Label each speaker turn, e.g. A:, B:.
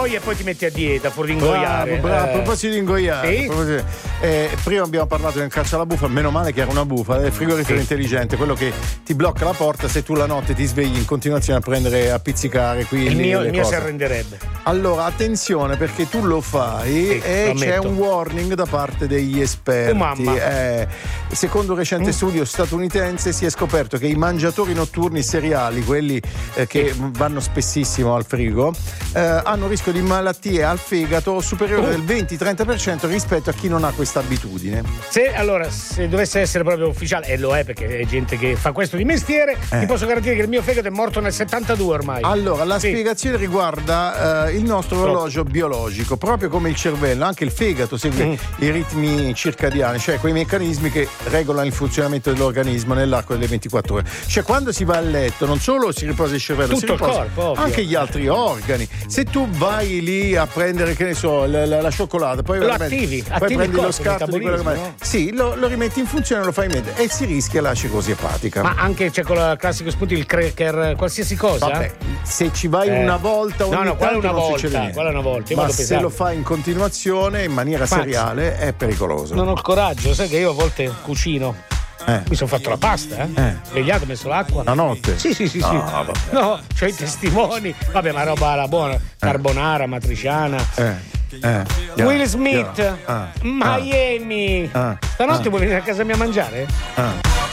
A: ingoi e poi ti metti a dieta, fuori di ingoiare.
B: Bravo. A proposito di ingoiare,
A: Sì?
B: prima abbiamo parlato del caccia alla bufala, meno male che era una bufala, del frigorifero intelligente, quello che ti blocca la porta se tu la notte ti svegli in continuazione a prendere, a pizzicare qui.
A: Il mio si arrenderebbe.
B: Allora attenzione, perché tu lo fai e c'è un warning da parte degli esperti.
A: Mamma.
B: Secondo un recente studio statunitense si è scoperto che i mangiatori notturni seriali, quelli che vanno spessissimo al frigo, hanno un rischio di malattie al fegato superiore del 20-30% rispetto a chi non ha questa abitudine.
A: Se dovesse essere proprio ufficiale, e lo è perché è gente che fa questo di mestiere, ti posso garantire che il mio fegato è morto nel 72 ormai.
B: Allora, la spiegazione riguarda il nostro orologio biologico, proprio come il cervello, anche il fegato segue i ritmi circadiani, cioè quei meccanismi che regolano il funzionamento dell'organismo nell'arco delle 24 ore. Cioè quando si va a letto non solo si riposa il cervello,
A: tutto
B: si riposa
A: il corpo,
B: anche gli altri organi. Se tu vai lì a prendere, che ne so, la cioccolata, poi
A: attivi
B: prendi lo
A: corpo,
B: scarto di quello che
A: no?
B: sì, lo rimetti in funzione, lo fai mettere e si rischia la cicosi epatica.
A: Ma anche c'è con il classico spunto il cracker, qualsiasi cosa.
B: Vabbè, se ci vai una volta ogni tanto non succede niente.
A: Quella è una volta.
B: Ma se lo fai in continuazione in maniera seriale è pericoloso.
A: Non ho il coraggio, sai che io a volte cucino. Mi sono fatto la pasta, svegliato, ho messo l'acqua.
B: La notte?
A: Sì. No, c'ho i testimoni. Vabbè, ma roba alla buona. Carbonara, matriciana. Will Smith, Miami. Stanotte vuoi venire a casa mia a mangiare?